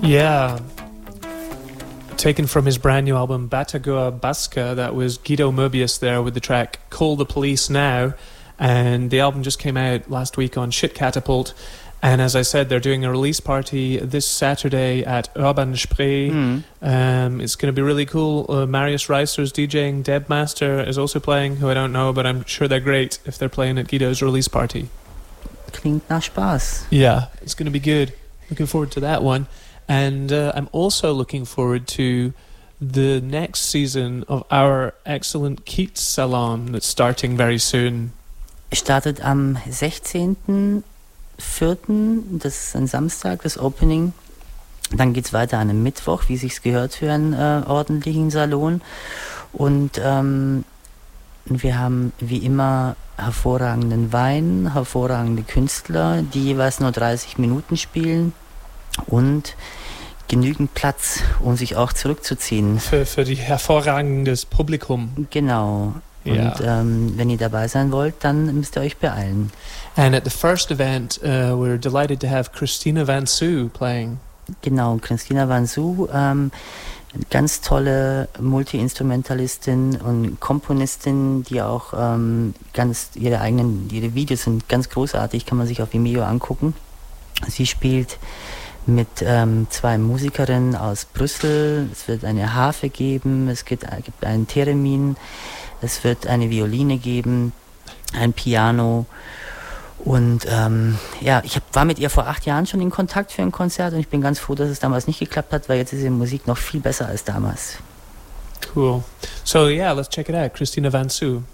Yeah. Taken from his brand new album Batagua Basca, that was Guido Moebius there with the track Call the Police Now. And the album just came out last week on Shit Catapult. And as I said, they're doing a release party this Saturday at Urban Spree. It's going to be really cool. Marius Reiser's DJing. Debmaster is also playing, who I don't know, but I'm sure they're great if they're playing at Guido's release party. Klingt nach Spaß. Yeah, it's going to be good. Looking forward to that one. And I'm also looking forward to the next season of our excellent Keats Salon that's starting very soon. Startet am 16.04., das ist ein Samstag, das Opening. Dann geht's weiter an einem Mittwoch, wie sich's gehört für einen ordentlichen Salon. Und wir haben wie immer hervorragenden Wein, hervorragende Künstler, die jeweils nur 30 Minuten spielen und genügend Platz, um sich auch zurückzuziehen. Für die hervorragendes Publikum. Genau. Ja. Und wenn ihr dabei sein wollt, dann müsst ihr euch beeilen. And at the first event, we're delighted to have Christina Van Soo playing. Genau, Christina Van Soo, ganz tolle Multi-Instrumentalistin und Komponistin, die auch ihre Videos sind ganz großartig, kann man sich auf Vimeo angucken. Sie spielt mit 2 Musikerinnen aus Brüssel. Es wird eine Harfe geben, es gibt einen Theremin, es wird eine Violine geben, ein Piano. Und ich war mit ihr vor 8 Jahren schon in Kontakt für ein Konzert und ich bin ganz froh, dass es damals nicht geklappt hat, weil jetzt ist ihre Musik noch viel besser als damals. Cool. So yeah, let's check it out. Christina Van Soo.